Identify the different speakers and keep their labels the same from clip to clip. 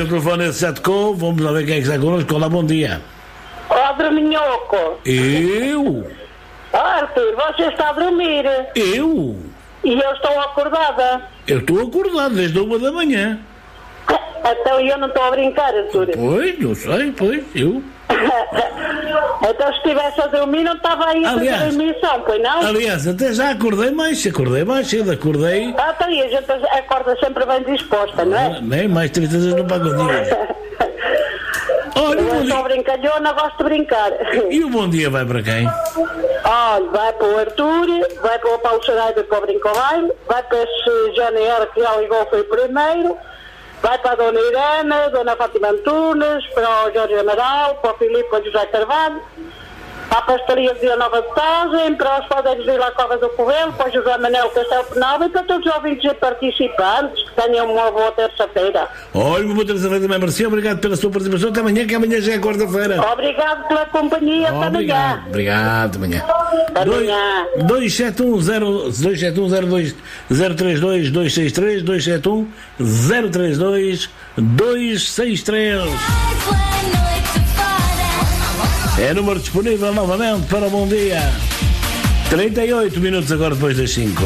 Speaker 1: o telefone já tocou, vamos lá ver quem é que está connosco. Olá, bom dia.
Speaker 2: Ó, Dorminhoco.
Speaker 1: Eu?
Speaker 2: Arthur, você está a dormir.
Speaker 1: Eu?
Speaker 2: E eu estou acordada.
Speaker 1: Eu estou acordado desde 1 da manhã.
Speaker 2: Então eu não estou a brincar, Arthur.
Speaker 1: Pois, não sei, pois, eu.
Speaker 2: Então se estivesse a dormir não estava aí a fazer a emissão, pois não?
Speaker 1: Aliás, até já acordei mais cedo.
Speaker 2: Então e a gente acorda sempre bem disposta, não é?
Speaker 1: Nem mais 30 vezes no pagodinho. Olha,
Speaker 2: eu sou brincalhona, gosto de brincar.
Speaker 1: E o bom dia vai para quem?
Speaker 2: Olha, vai para o Arthur, vai para o Paulo Saraiva, para o Brincobaile, vai para esse JNR que já ligou, foi o primeiro, vai para a Dona Irene, Dona Fátima Antunes, para o Jorge Amaral, para o Filipe, para o José Carvalho, para a Pastaria de Vila Nova de Tazem, para os Podeiros de Vila Cova do Covelo, para o José Manuel Castelo Penal e para todos os ouvintes e participantes que tenham uma boa terça-feira.
Speaker 1: Olha, uma boa terça-feira também, Marcia. Obrigado pela sua participação. Até amanhã, que amanhã já é quarta-feira.
Speaker 2: Obrigado pela companhia. Até amanhã.
Speaker 1: Obrigado, amanhã.
Speaker 2: Até amanhã.
Speaker 1: 271-032-263-262-263. É número disponível novamente para o bom dia. 38 minutos agora depois das 5.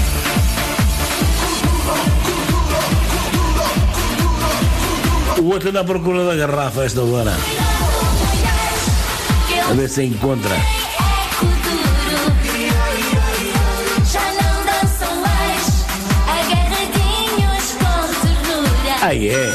Speaker 1: O outro anda à procura da garrafa a esta hora. A ver se encontra. Aí é.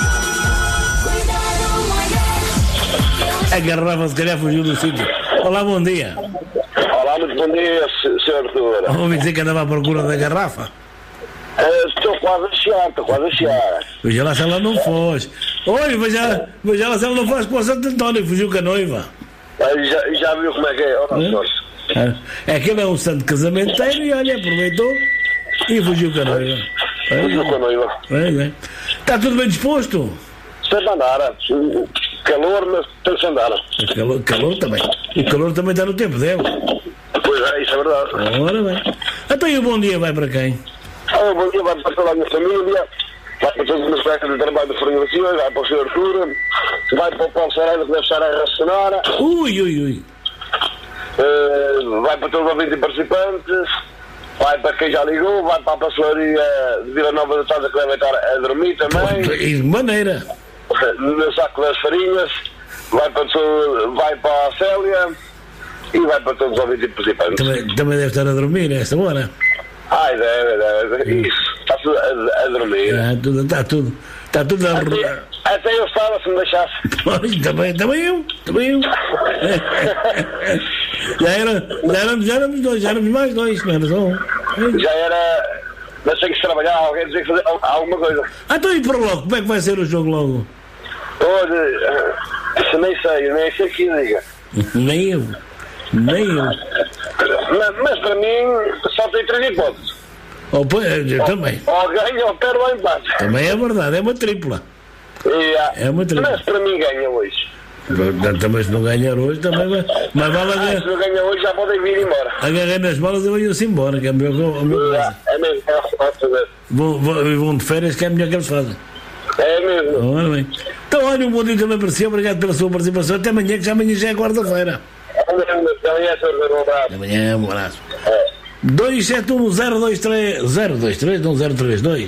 Speaker 1: A garrafa se calhar fugiu do sítio. Olá, bom dia.
Speaker 3: Olá, muito bom dia, Sr. Arthur.
Speaker 1: Ouvi dizer que andava à procura da garrafa.
Speaker 3: Estou quase a chegar.
Speaker 1: Veja lá se ela não foge. Olha, veja lá se ela não foge para o Santo António, fugiu com a noiva.
Speaker 3: Já viu como é que é?
Speaker 1: Aquele é um santo casamenteiro e olha, aproveitou e fugiu com a noiva.
Speaker 3: Fugiu com a noiva.
Speaker 1: Está tudo bem disposto?
Speaker 3: Sempre andar. Calor, mas tem-se andar.
Speaker 1: Calor também. O calor também está no tempo dele.
Speaker 3: Pois é, isso é verdade.
Speaker 1: Ora bem. Então e o bom dia vai para quem?
Speaker 3: O bom dia vai para toda a minha família, vai para todos os meus colegas de trabalho de formação, vai para o Sr. Arthur, vai para o Paulo Saraiva que deve estar a racionar.
Speaker 1: Ui.
Speaker 3: Vai para todos os ouvintes e participantes, vai para quem já ligou, vai para a pastelaria de Vila Nova de Tazem que deve estar a dormir também.
Speaker 1: E de maneira.
Speaker 3: No saco das farinhas, vai para a Célia e vai para todos os ouvintes e participantes.
Speaker 1: Também deve estar a dormir a esta hora.
Speaker 3: Ai, deve. Isso, está tudo a dormir.
Speaker 1: Está tudo a rodar.
Speaker 3: Até eu estava, se me deixasse.
Speaker 1: Pois, também eu. já éramos dois, já éramos mais dois, não era só um.
Speaker 3: Já era. Mas tem que se trabalhar, alguém dizer que fazer alguma coisa.
Speaker 1: Então e para logo, como é que vai ser o jogo logo?
Speaker 3: Olha, nem sei que diga.
Speaker 1: Nem eu.
Speaker 3: Mas para mim só tem 3 hipóteses.
Speaker 1: Eu também.
Speaker 3: Ou ganha ou perde ou empate.
Speaker 1: Também é verdade, é uma tripla. É uma tripla.
Speaker 3: Mas para mim ganha hoje.
Speaker 1: Também se não ganhar hoje, também vai. Mas vale a
Speaker 3: se não ganhar hoje já podem vir embora.
Speaker 1: Agarrei nas bolas e venho-se embora, que é melhor que
Speaker 3: é mesmo,
Speaker 1: vão de férias que é melhor que eles fazem.
Speaker 3: É mesmo.
Speaker 1: Ora bem. Então olha, um bom dia também para si, obrigado pela sua participação. Até amanhã, que já amanhã já é quarta-feira.
Speaker 3: Até
Speaker 1: amanhã, um abraço. 271-023, não 032,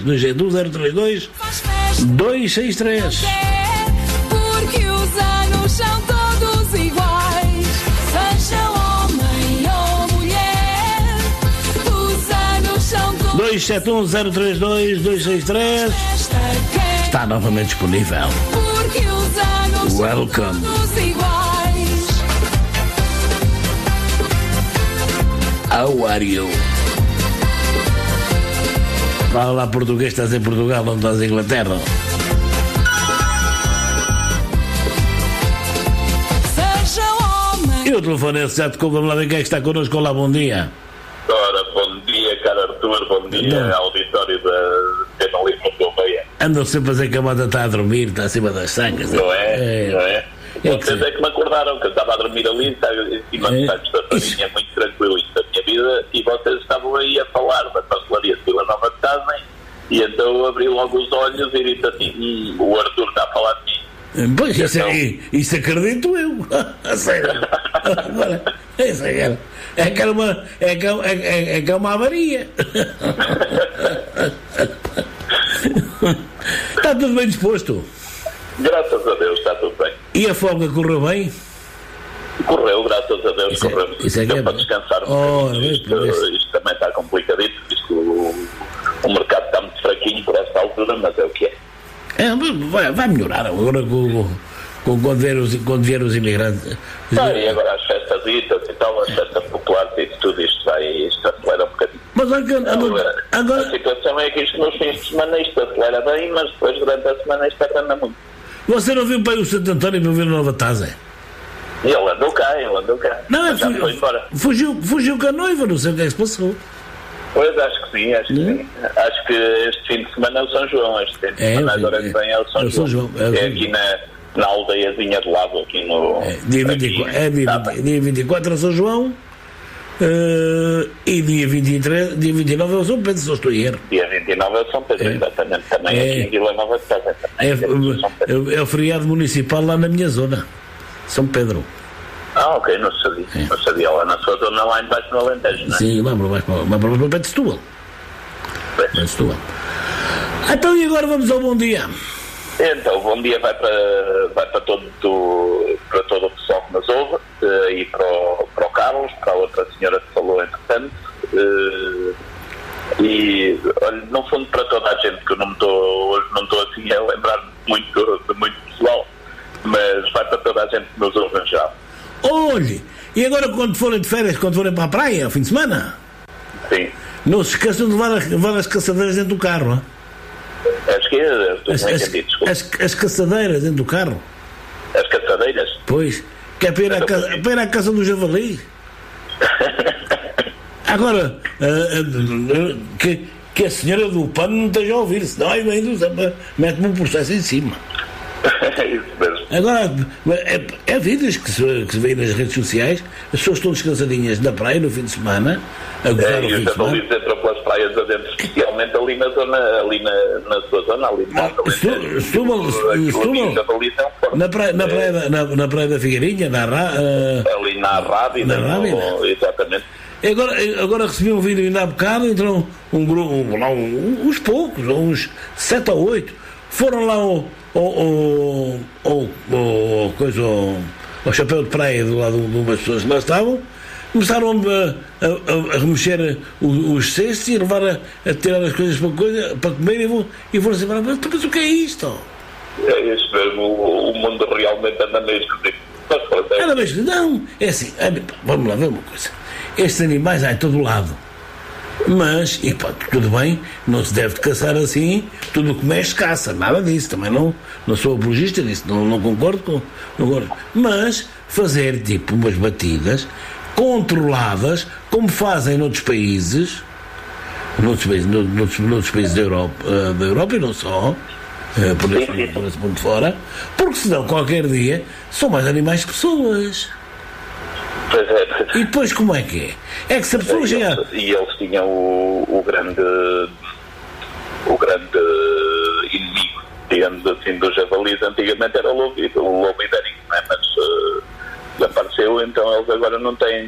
Speaker 1: 271-032-263.
Speaker 4: Porque os anos são todos iguais, seja homem ou mulher, os anos são todos
Speaker 1: 271-032-263. Está novamente disponível.
Speaker 4: Porque os anos
Speaker 1: Welcome.
Speaker 4: são todos iguais.
Speaker 1: How are you? Fala lá português, estás em Portugal, não estás em Inglaterra. E o telefone já tocou, vamos lá ver quem é que está connosco. Olá, bom dia.
Speaker 5: Ora, bom dia, caro Arthur, bom dia, auditório da Jornalismo do Meia.
Speaker 1: Andam sempre a dizer que a moda está a dormir, está acima das sangas.
Speaker 5: Não é? Vocês é que me acordaram que eu estava a dormir ali, estava em cima de Santos da Farinha, muito tranquilo da minha vida, e vocês estavam aí a falar da pastelaria de Vila Nova de Tazem E então eu abri logo os olhos e disse assim, o Arthur está a falar de mim.
Speaker 1: Pois, isso acredito eu. A sério. Agora, isso é que é uma avaria. Está tudo bem disposto?
Speaker 5: Graças a Deus, está tudo bem.
Speaker 1: E a folga correu bem?
Speaker 5: Correu, graças a Deus, correu.
Speaker 1: Isso é que é
Speaker 5: para descansar um bocadinho. Isto também está complicadito, isto, o mercado está muito fraquinho por esta altura, mas é o que é.
Speaker 1: Vai melhorar agora quando vier os imigrantes.
Speaker 5: E agora as festas e tal, as festas populares e tudo isto acelera um bocadinho.
Speaker 1: Mas agora...
Speaker 5: A situação é que isto nos fins de semana isto acelera bem, mas depois durante a semana isto anda muito.
Speaker 1: Você não viu para aí o Santo António para ver a Nova Taza?
Speaker 5: Ele andou cá.
Speaker 1: Não,
Speaker 5: foi embora.
Speaker 1: Fugiu com a noiva, não sei o que é que se passou.
Speaker 5: Pois, acho que sim. Acho que este fim de semana é o São João. Este fim de semana agora que vem é o São João. É aqui na aldeiazinha de lado, aqui no...
Speaker 1: Dia 24 é São João e dia 23, dia 29 é o São Pedro, se não estou em erro.
Speaker 5: Dia 29 é o São Pedro, exatamente. Também aqui em Vila Nova de Casa.
Speaker 1: É o feriado municipal lá na minha zona, São Pedro.
Speaker 5: Ok, não sabia. Não sabia, lá na sua zona, lá embaixo no Alentejo, não é?
Speaker 1: Sim, lá para o pé de Setúbal. Então, e agora vamos ao bom dia.
Speaker 5: Então, o bom dia vai para todo o pessoal que nos ouve, e para o Carlos, para a outra senhora que falou entretanto, e olha, no fundo para toda a gente, que eu hoje não estou assim a lembrar muito de muito pessoal, mas vai para toda a gente que nos ouve em geral.
Speaker 1: Olhe, e agora quando forem de férias, quando forem para a praia, ao fim de semana,
Speaker 5: sim,
Speaker 1: não se esqueçam de levar as caçadeiras dentro do carro, hein? As caçadeiras dentro do carro.
Speaker 5: As caçadeiras?
Speaker 1: Pois, que é para ir à caça do javali. Agora, que a senhora do pano não esteja a ouvir, senão aí vem mete-me um processo em cima.
Speaker 5: Isso mesmo.
Speaker 1: Agora, é vídeos que se vê nas redes sociais, as pessoas estão descansadinhas na praia no fim de semana, a gozar o fim de semana.
Speaker 5: Entram pelas praias adentro, especialmente ali na zona, na sua zona, ali
Speaker 1: na praia da Figueirinha,
Speaker 5: ali na Rábida, exatamente.
Speaker 1: Agora recebi um vídeo ainda há bocado, entrou um grupo, uns poucos, uns 7 ou 8, foram lá ao chapéu de praia do lado de umas pessoas que lá estavam, começaram a remexer os cestos e a levar a tirar as coisas para comer e foram assim, mas o que é isto?
Speaker 5: É isso mesmo, o mundo realmente anda meio esquisito.
Speaker 1: Não, é assim, vamos lá ver uma coisa. Estes animais há em todo lado. Mas, tudo bem, não se deve caçar assim, tudo o que mexe caça, nada disso, também não sou apologista disso, não concordo mas fazer tipo umas batidas controladas, como fazem noutros países da Europa e não só, por esse ponto de fora, porque senão qualquer dia são mais animais que pessoas.
Speaker 5: Pois é.
Speaker 1: E depois como é que é? É que se a pessoa chegar...
Speaker 5: E eles tinham o grande inimigo, digamos assim, dos javalis, antigamente era o lobo ibérico, não é? Mas desapareceu, então eles agora não têm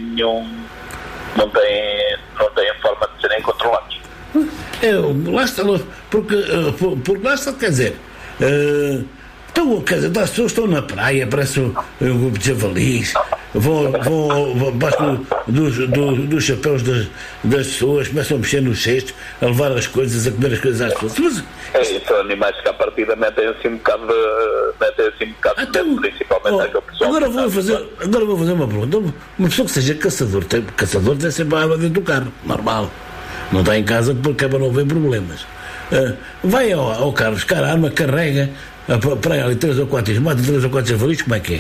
Speaker 5: forma de serem controlados.
Speaker 1: Lá está, porque lá está, quer dizer... Então, quer dizer, as pessoas estão na praia, parece um grupo de javalis, vão baixo dos chapéus das pessoas, começam a mexer nos cestos, a levar as coisas, a comer as coisas às pessoas.
Speaker 5: São animais que à partida metem assim um bocado então, principalmente aquele pessoal.
Speaker 1: Agora vou fazer uma pergunta. Uma pessoa que seja caçador deve sempre a água dentro do carro, normal. Não está em casa porque acaba não haver problemas. Vai ao carro buscar a arma, carrega, para ali 3 ou 4 mata 3 ou 4 javalis, como é que é?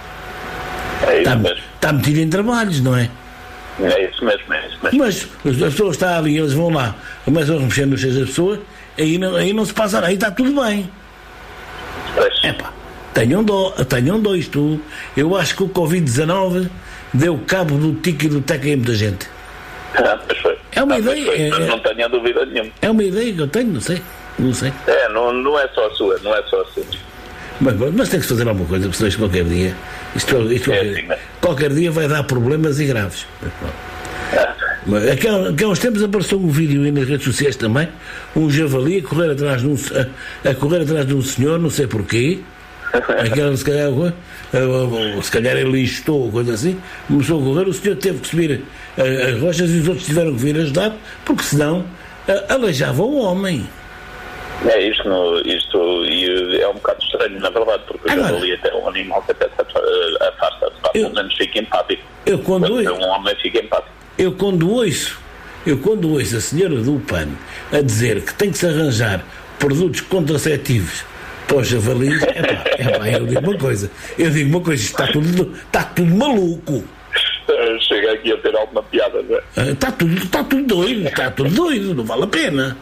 Speaker 1: Está metido em trabalhos, não é?
Speaker 5: É isso mesmo.
Speaker 1: Mas as pessoas estão ali, eles vão lá, começam a mexer nos cheios das pessoas, aí não se passa nada, aí está tudo bem. Tenham dó isto. Eu acho que o Covid-19 deu cabo do tique e do teca em muita gente.
Speaker 5: Pois foi.
Speaker 1: É uma ideia.
Speaker 5: Não tenho dúvida nenhuma.
Speaker 1: É uma ideia que eu tenho, não sei.
Speaker 5: Não é só a sua,
Speaker 1: Mas tem que se fazer alguma coisa, porque senão qualquer dia. Qualquer dia vai dar problemas e graves. Aqui há uns tempos apareceu um vídeo aí nas redes sociais também, um javali a correr atrás de um senhor, não sei porquê. Aquela, se calhar ele listou, coisa assim, começou a correr, o senhor teve que subir as rochas e os outros tiveram que vir ajudar, porque senão aleijava o homem.
Speaker 5: Isto é um bocado estranho, na verdade, porque o javali até é um animal que até afasta-se, pelo menos fica empático. Um homem fica empático.
Speaker 1: Eu quando ouço a senhora do PAN a dizer que tem que se arranjar produtos contraceptivos para os javalis, eu digo uma coisa, isto está tudo maluco.
Speaker 5: Chega aqui a ter alguma piada, não é?
Speaker 1: Está tudo doido, não vale a pena.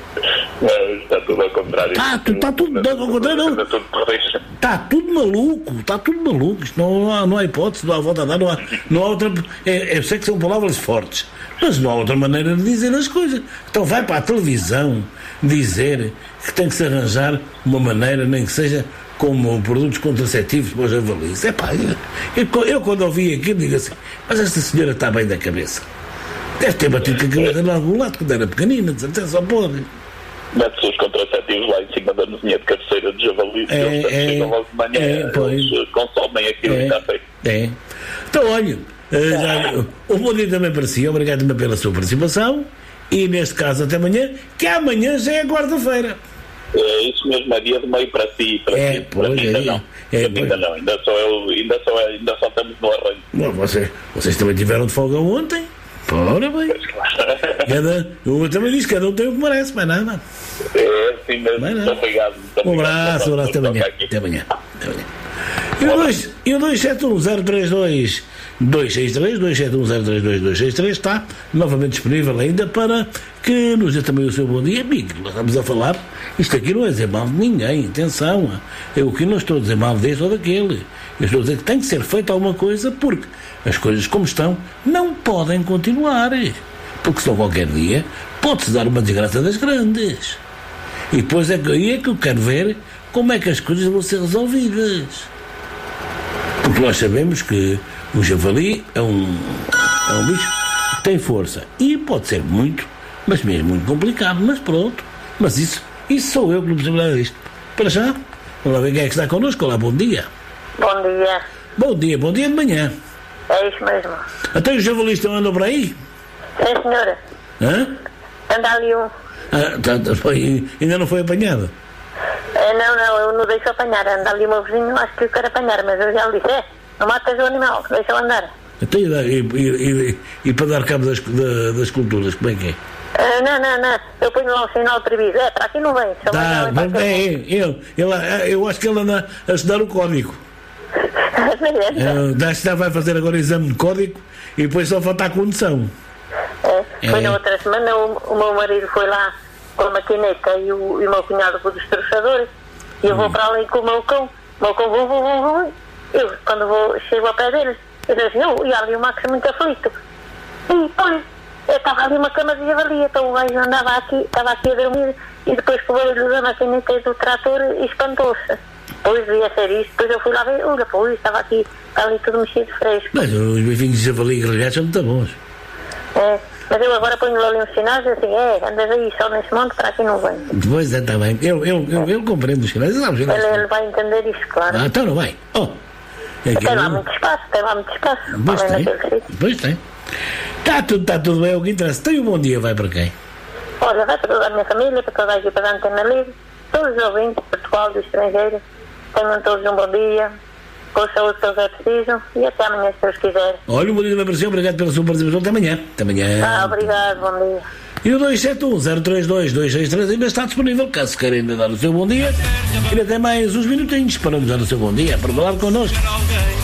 Speaker 5: Está tudo ao contrário.
Speaker 1: Está tudo ao contrário, não. Está tudo maluco. Isto não há hipótese, não há volta a dar, não há outra. Eu sei que são palavras fortes, mas não há outra maneira de dizer as coisas. Então vai para a televisão dizer que tem que se arranjar uma maneira, nem que seja como produtos contraceptivos para os javalis. Eu quando ouvi aquilo digo assim, mas esta senhora está bem da cabeça. Deve ter batido com a cabeça em algum lado quando era pequenina, de certeza só pode.
Speaker 5: Mete-se os contraceptivos lá em cima da mesinha de cabeceira de javali, eles chegam logo de manhã, eles consomem aquilo e está feito.
Speaker 1: Então, olha, um bom dia também para si, obrigado também pela sua participação, e neste caso até amanhã, que amanhã já é quarta-feira.
Speaker 5: É isso mesmo, é dia de meio para si, para mim ainda não. Ainda só estamos no arranjo.
Speaker 1: Vocês também tiveram de folga ontem? Ora bem. Eu também disse que cada um tem o que merece, mais nada.
Speaker 5: Sim mesmo. Obrigado.
Speaker 1: Um abraço, até amanhã. E o 271032263, 271032263 está novamente disponível ainda para que nos dê também o seu bom dia, amigo. Nós estamos a falar, isto aqui não é dizer mal de ninguém, atenção, eu aqui não estou a dizer mal deste ou daquele, eu estou a dizer que tem que ser feita alguma coisa, porque as coisas como estão não podem continuar, porque senão qualquer dia pode-se dar uma desgraça das grandes, e depois aí é que eu quero ver como é que as coisas vão ser resolvidas, porque nós sabemos que o javali é um bicho que tem força e pode ser muito, mas mesmo muito complicado, mas pronto, mas isso sou eu que não preciso falar disto. Para já, vamos lá ver quem é que está connosco. Olá, bom dia.
Speaker 6: Bom dia
Speaker 1: de manhã.
Speaker 6: É isso mesmo.
Speaker 1: Até os javalis andam por aí?
Speaker 6: Sim, senhora. Anda ali um.
Speaker 1: Ainda não foi apanhado?
Speaker 6: Não, eu não deixo apanhar. Anda ali o meu vizinho, acho que eu quero apanhar, mas eu já lhe disse, não matas o animal, deixa-o andar.
Speaker 1: E para dar cabo das culturas, como é que é?
Speaker 6: Não, eu ponho lá um sinal previsto, para aqui não vem.
Speaker 1: Eu acho que ele anda a estudar o código. Vai fazer agora o exame de código e depois só falta a condução.
Speaker 6: Foi na outra semana, o meu marido foi lá com a maquineta e o meu cunhado com o destroçador, e eu vou para ali com o meu cão, vou. Eu, quando chego ao pé dele, eu digo assim, e ali o Max é muito aflito. E, olha, estava ali uma cama de javali, então o gajo estava aqui a dormir, e depois que o barulho da maquineta e do trator espantou-se. Depois devia ser isto, depois eu fui lá ver, olha, estava ali tudo mexido fresco.
Speaker 1: Mas os bifinhos de javali grelhados são muito bons.
Speaker 6: Mas eu agora ponho lá ali uns sinais assim, andas aí só nesse monte, para aqui não vem.
Speaker 1: Pois está bem, eu compreendo os sinais.
Speaker 6: Ele vai entender isso, claro.
Speaker 1: Então não vai.
Speaker 6: Tem lá muito espaço.
Speaker 1: Pois tem. Está tudo bem, o que interessa. Tem um bom dia, vai para quem?
Speaker 6: Olha, vai para toda a minha família, para toda a equipa da Antena Livre, todos os ouvintes, Portugal do estrangeiro, tenham todos um bom dia, com a saúde que eles precisam, e até amanhã, se Deus quiser.
Speaker 1: Olha, um bom dia da Brasil, obrigado pela sua participação, até amanhã.
Speaker 6: Obrigado, bom dia.
Speaker 1: E o 271032263 ainda está disponível, caso queira ainda dar o seu bom dia. E ainda tem mais uns minutinhos para nos dar o seu bom dia, para falar connosco.